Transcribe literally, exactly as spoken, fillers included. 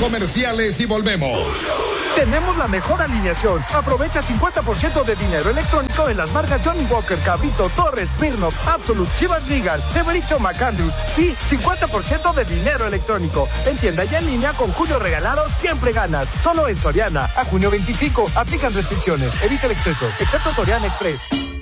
comerciales y volvemos. Tenemos la mejor alineación. Aprovecha cincuenta por ciento de dinero electrónico en las marcas Johnny Walker, Cabrito, Torres, Smirnoff, Absolute, Chivas Regal, Severicho, McAndrews. Sí, cincuenta por ciento de dinero electrónico. En tienda y en línea con Julio Regalado siempre ganas. Solo en Soriana. A junio veinticinco. Aplican restricciones. Evita el exceso. Excepto Soriana Express.